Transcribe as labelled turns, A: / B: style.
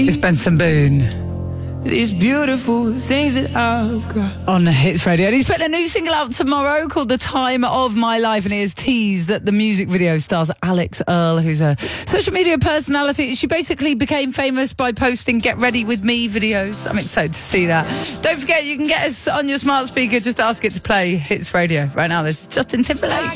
A: It's Benson Boone.
B: These beautiful things that I've got
A: On Hits Radio. And he's putting a new single out tomorrow called The Time of My Life, and he has teased that the music video stars Alex Earle, who's a social media personality. She basically became famous by posting Get Ready With Me videos. I'm excited to see that. Don't forget, you can get us on your smart speaker. Just ask it to play Hits Radio. Right now, this is Justin Timberlake.